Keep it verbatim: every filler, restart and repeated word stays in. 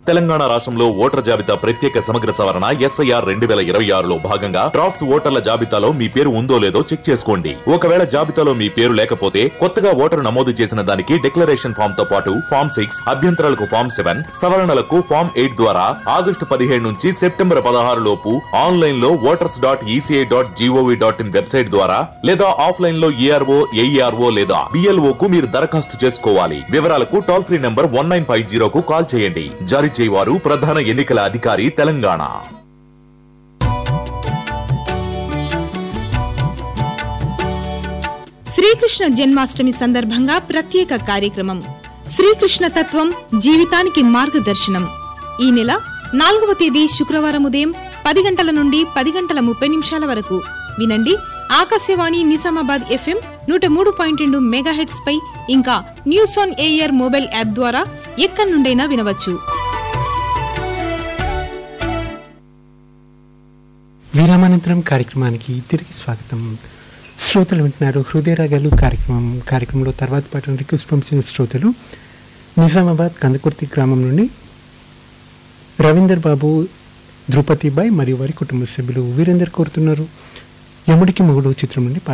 తెలంగాణ రాష్ట్రంలో ఓటర్ జాబితా ప్రత్యేక సమగ్ర సవరణ ఎస్ఐఆర్ రెండు వేల ఇరవై ఆరులో భాగంగా డ్రాఫ్ట్స్ ఓటర్ల జాబితాలో మీ పేరు ఉందో లేదో చెక్ చేసుకోండి. ఒకవేళ జాబితాలో మీ పేరు లేకపోతే కొత్తగా ఓటరు నమోదు చేసిన దానికి డిక్లరేషన్ ఫామ్ తో పాటు ఫామ్ సిక్స్ అభ్యంతరాలకు ఫామ్ సెవెన్ సవరణలకు ఫామ్ ఎయిట్ ద్వారా ఆగస్టు పదిహేడు నుంచి సెప్టెంబర్ పదహారు లోపు ఆన్లైన్ లో voters dot ECI dot GOV dot in website ద్వారా లేదా ఆఫ్లైన్ లో ఈఆర్ఓ ఏఈఆర్ఓ లేదా బిఎల్ఓ కు మీరు దరఖాస్తు చేసుకోవాలి. వివరాలకు toll free number one nine five zero కు కాల్ చేయండి. జారీ చేయవారు ప్రధాన ఎన్నికల అధికారి తెలంగాణ. శ్రీకృష్ణ జన్మాష్టమి సందర్భంగా ప్రత్యేక కార్యక్రమం శ్రీకృష్ణ తత్వం జీవితానికి మార్గదర్శనం. ఈ నెల నాలుగవ తేదీ శుక్రవారం ఉదయం పది గంటల నుండి పది గంటల ముప్పై నిమిషాల వరకు వినండి. ఆకాశవాణి నిజామాబాద్ ఎఫ్ఎం నూట మూడు పాయింట్ రెండు మెగాహెట్స్ పై ఇంకా news on air mobile app ద్వారా ఎక్కడి నుండైనా వినవచ్చు. విరామానంతరం కార్యక్రమానికి తిరిగి స్వాగతం. శ్రోతలు వింటున్నారు హృదయరాగాలు కార్యక్రమం. కార్యక్రమంలో తర్వాత పాటు రిక్వెస్ట్ పంపించిన శ్రోతలు నిజామాబాద్ కందకుర్తి గ్రామం నుండి రవీందర్ బాబు, ధృపతిబాయ్ మరియు వారి కుటుంబ సభ్యులు వీరేందర్ కోరుతున్నారు యముడికి మొగుడు చిత్రం నుండి